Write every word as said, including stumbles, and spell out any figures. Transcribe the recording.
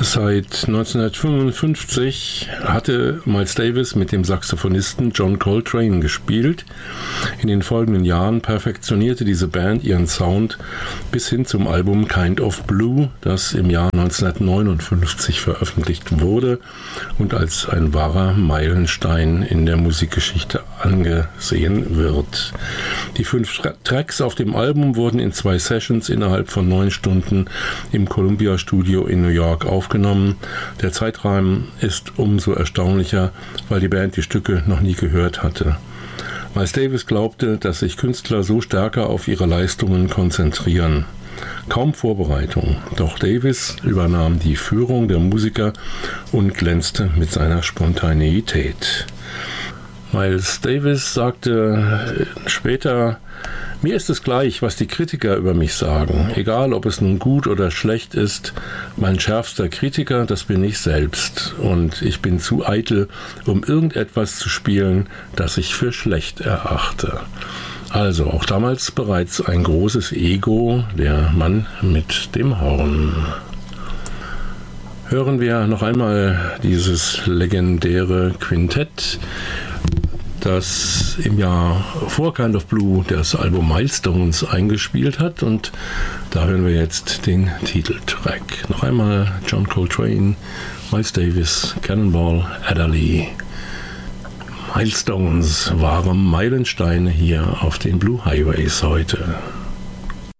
Seit neunzehnhundertfünfundfünfzig hatte Miles Davis mit dem Saxophonisten John Coltrane gespielt. In den folgenden Jahren perfektionierte diese Band ihren Sound bis hin zum Album Kind of Blue, das im Jahr neunzehnhundertneunundfünfzig veröffentlicht wurde und als ein wahrer Meilenstein in der Musikgeschichte angesehen wird. Die fünf Tracks auf dem Album wurden in zwei Sessions innerhalb von neun Stunden im Columbia Studio in New York aufgenommen. Der Zeitrahmen ist umso erstaunlicher, weil die Band die Stücke noch nie gehört hatte. Miles Davis glaubte, dass sich Künstler so stärker auf ihre Leistungen konzentrieren. Kaum Vorbereitung, doch Davis übernahm die Führung der Musiker und glänzte mit seiner Spontaneität. Miles Davis sagte später: Mir ist es gleich, was die Kritiker über mich sagen. Egal, ob es nun gut oder schlecht ist, mein schärfster Kritiker, das bin ich selbst. Und ich bin zu eitel, um irgendetwas zu spielen, das ich für schlecht erachte. Also auch damals bereits ein großes Ego, der Mann mit dem Horn. Hören wir noch einmal dieses legendäre Quintett, das im Jahr vor Kind of Blue das Album Milestones eingespielt hat, und da hören wir jetzt den Titeltrack. Noch einmal John Coltrane, Miles Davis, Cannonball Adderley. Milestones waren Meilensteine hier auf den Blue Highways heute.